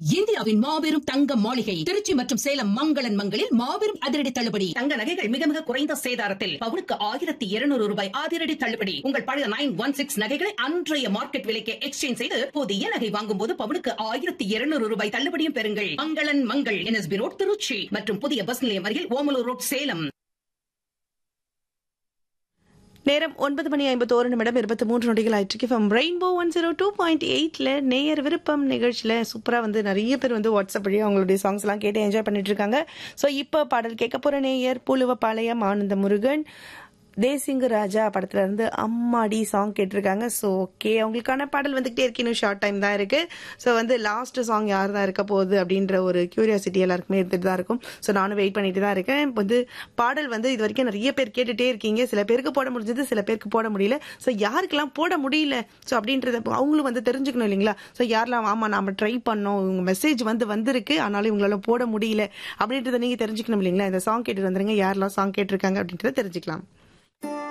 இந்தியாவின் மாபெரும் தங்க மாளிகை திருச்சி மற்றும் சேலம் மங்களன் மங்களில் மாபெரும் அதிரடி தள்ளுபடி. தங்க நகைகள் மிக மிக குறைந்த சேதாரத்தில் பவுனுக்கு 1200 ரூபாய் அதிரடி தள்ளுபடி. உங்கள் பழைய 916 நகைகளை அன்றைய மார்க்கெட் விலைக்கு எக்ஸ்சேஞ்ச் செய்து புதிய நகை வாங்கும் போது பவுனுக்கு 1200 ரூபாய் தள்ளுபடியும் பெறுங்கள். மங்களன் மங்கள் NSB ரோட் திருச்சி மற்றும் புதிய பஸ் நிலையம் அருகில் ஓமலூர் ரோட் சேலம். நேரம் 9:51 ஆயிற்றுக்கு ஃப்ரம் ரெயின்போ 102.8ல நேயர் விருப்பம் நிகழ்ச்சியில் சூப்பராக நிறைய பேர் வாட்ஸ்அப் வழியாக அவங்களுடைய சாங்ஸ் எல்லாம் கேட்டு என்ஜாய் பண்ணிட்டு இருக்காங்க. ஸோ இப்போ பாடல் கேட்க போகிற நேயர் பூலுவப்பாளையம் ஆனந்த முருகன் தேசிங்கு ராஜா படத்துல இருந்து அம்மாடி சாங் கேட்டிருக்காங்க. ஸோ ஓகே, அவங்களுக்கான பாடல் வந்துகிட்டே இருக்கு. இன்னும் ஷார்ட் டைம் தான் இருக்கு. ஸோ லாஸ்ட் சாங் யார் தான் இருக்க போகுது அப்படின்ற ஒரு கியூரியாசிட்டி எல்லாருக்குமே இருந்துட்டு தான் இருக்கும். ஸோ நானும் வெயிட் பண்ணிட்டு தான் இருக்கேன். பாடல் இது வரைக்கும் நிறைய பேர் கேட்டுட்டே இருக்கீங்க. சில பேருக்கு போட முடிஞ்சது, சில பேருக்கு போட முடியல. ஸோ யாருக்கெல்லாம் போட முடியல ஸோ அப்படின்றத அவங்களும் தெரிஞ்சுக்கணும் இல்லைங்களா? ஸோ யாரெல்லாம் ஆமா நாம ட்ரை பண்ணோம், உங்க மெசேஜ் வந்திருக்கு, ஆனாலும் இவங்களால போட முடியல அப்படின்றத நீங்க தெரிஞ்சுக்கணும் இல்லைங்களா? இந்த சாங் கேட்டு வந்துருங்க. யாரெல்லாம் சாங் கேட்டிருக்காங்க அப்படின்றத தெரிஞ்சுக்கலாம்.